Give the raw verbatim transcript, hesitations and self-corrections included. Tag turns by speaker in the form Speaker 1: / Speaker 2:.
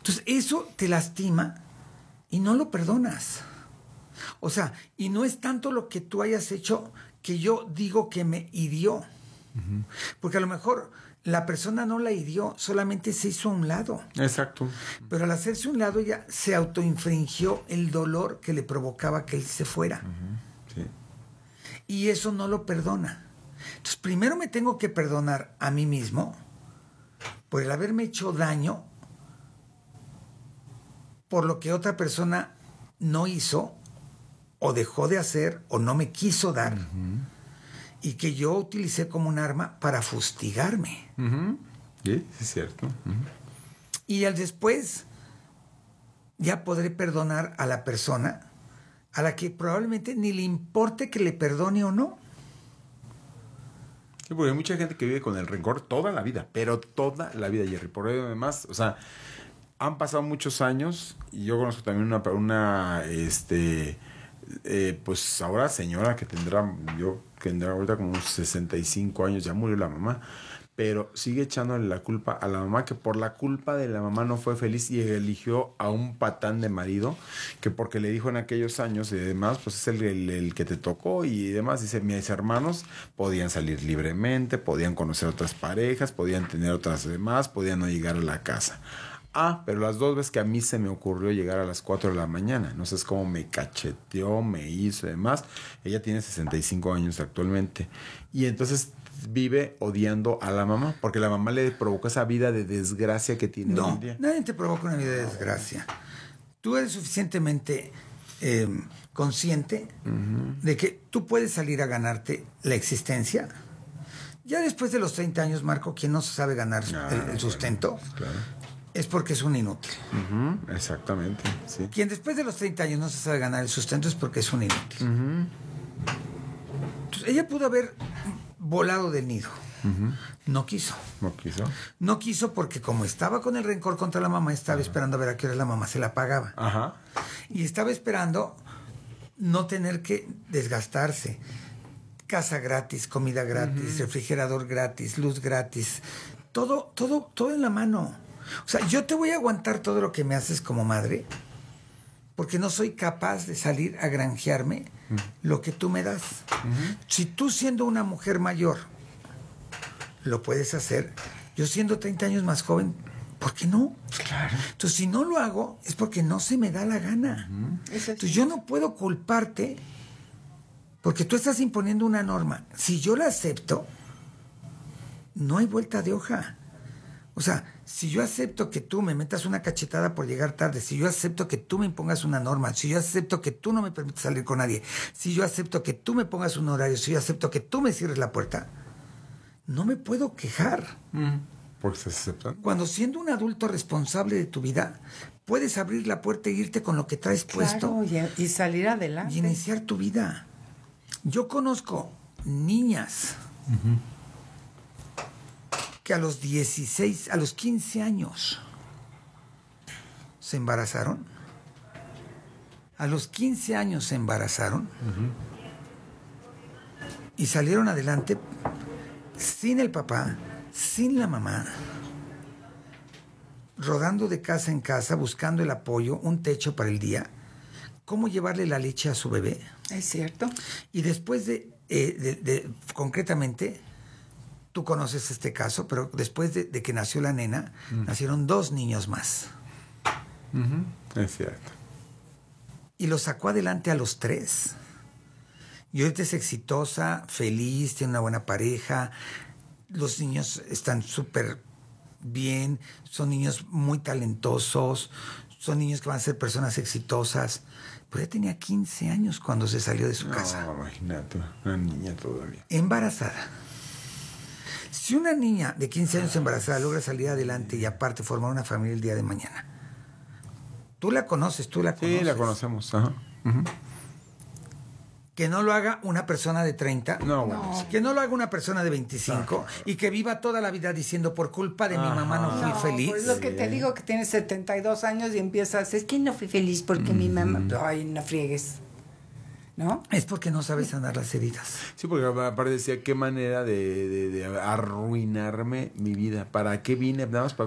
Speaker 1: Entonces, eso te lastima y no lo perdonas. O sea, y no es tanto lo que tú hayas hecho que yo digo que me hirió. Uh-huh. Porque a lo mejor la persona no la hirió, solamente se hizo a un lado.
Speaker 2: Exacto.
Speaker 1: Pero al hacerse a un lado, ella se autoinfringió el dolor que le provocaba que él se fuera.
Speaker 2: Uh-huh. Sí.
Speaker 1: Y eso no lo perdona. Entonces, primero me tengo que perdonar a mí mismo por el haberme hecho daño por lo que otra persona no hizo o dejó de hacer o no me quiso dar, uh-huh, y que yo utilicé como un arma para fustigarme.
Speaker 2: Uh-huh. Sí, es cierto. Uh-huh.
Speaker 1: Y al después ya podré perdonar a la persona a la que probablemente ni le importe que le perdone o no.
Speaker 2: Sí, porque hay mucha gente que vive con el rencor toda la vida, pero toda la vida, Jerry. Por ello, además, o sea, han pasado muchos años y yo conozco también una, una este, eh, pues ahora señora que tendrá, yo que tendrá ahorita como unos sesenta y cinco años, ya murió la mamá, pero sigue echándole la culpa a la mamá, que por la culpa de la mamá no fue feliz y eligió a un patán de marido, que porque le dijo en aquellos años y demás, pues es el, el, el que te tocó y demás. Dice, mis hermanos podían salir libremente, podían conocer otras parejas, podían tener otras demás, podían no llegar a la casa. Ah, pero las dos veces que a mí se me ocurrió llegar a las cuatro de la mañana, no sé cómo me cacheteó, me hizo y demás. Ella tiene sesenta y cinco años actualmente. Y entonces vive odiando a la mamá, porque la mamá le provocó esa vida de desgracia que tiene
Speaker 1: no,
Speaker 2: hoy en día.
Speaker 1: Nadie te provoca una vida de desgracia. Tú eres suficientemente eh, consciente, uh-huh, de que tú puedes salir a ganarte la existencia. Ya después de los treinta años, Marco, quien no sabe ganar ah, el, el sustento, bueno, claro, es porque es un inútil.
Speaker 2: Uh-huh, exactamente, sí.
Speaker 1: Quien después de los treinta años no se sabe ganar el sustento es porque es un inútil. Uh-huh. Entonces, ella pudo haber volado del nido. Uh-huh. No quiso.
Speaker 2: No quiso.
Speaker 1: No quiso porque como estaba con el rencor contra la mamá, estaba, uh-huh, esperando a ver a qué hora la mamá se la pagaba.
Speaker 2: Ajá.
Speaker 1: Y estaba esperando no tener que desgastarse. Casa gratis, comida gratis, uh-huh, refrigerador gratis, luz gratis. Todo, todo, todo en la mano. O sea, yo te voy a aguantar todo lo que me haces como madre porque no soy capaz de salir a granjearme uh-huh, lo que tú me das. Uh-huh. Si tú siendo una mujer mayor lo puedes hacer, yo siendo treinta años más joven, ¿por qué no?
Speaker 2: Claro.
Speaker 1: Entonces, si no lo hago es porque no se me da la gana. Uh-huh. Entonces, yo no puedo culparte porque tú estás imponiendo una norma. Si yo la acepto, no hay vuelta de hoja. O sea, si yo acepto que tú me metas una cachetada por llegar tarde, si yo acepto que tú me impongas una norma, si yo acepto que tú no me permites salir con nadie, si yo acepto que tú me pongas un horario, si yo acepto que tú me cierres la puerta, no me puedo quejar.
Speaker 2: Mm. ¿Por qué se aceptan?
Speaker 1: Cuando siendo un adulto responsable de tu vida, puedes abrir la puerta e irte con lo que traes puesto.
Speaker 3: Claro, y, y salir adelante.
Speaker 1: Y iniciar tu vida. Yo conozco niñas... Uh-huh. que a los dieciséis, a los quince años se embarazaron. A los quince años se embarazaron, uh-huh, y salieron adelante sin el papá, sin la mamá, rodando de casa en casa, buscando el apoyo, un techo para el día, cómo llevarle la leche a su bebé.
Speaker 3: Es cierto.
Speaker 1: Y después de, eh, de, de concretamente... Tú conoces este caso, pero después de, de que nació la nena, uh-huh, nacieron dos niños más.
Speaker 2: Uh-huh. Es cierto.
Speaker 1: Y los sacó adelante a los tres. Y ahorita es exitosa, feliz, tiene una buena pareja. Los niños están súper bien, son niños muy talentosos, son niños que van a ser personas exitosas. Pero ella tenía quince años cuando se salió de su
Speaker 2: no,
Speaker 1: casa.
Speaker 2: No, imagínate, una niña todavía.
Speaker 1: Embarazada. Si una niña de quince años embarazada logra salir adelante y aparte formar una familia el día de mañana, tú la conoces, tú la conoces.
Speaker 2: Sí, la conocemos. Ajá. Uh-huh.
Speaker 1: Que no lo haga una persona de treinta,
Speaker 2: no, bueno,
Speaker 1: no. Que no lo haga una persona de veinticinco, ah, y que viva toda la vida diciendo por culpa de Ajá. mi mamá no fui
Speaker 3: no,
Speaker 1: feliz.
Speaker 3: Pues lo que te digo, que tienes setenta y dos años y empiezas, es que no fui feliz porque uh-huh. mi mamá, ay, no friegues. ¿No?
Speaker 1: Es porque no sabes sanar las heridas.
Speaker 2: Sí, porque aparte decía, qué manera de, de, de arruinarme mi vida. ¿Para qué vine? Nada más para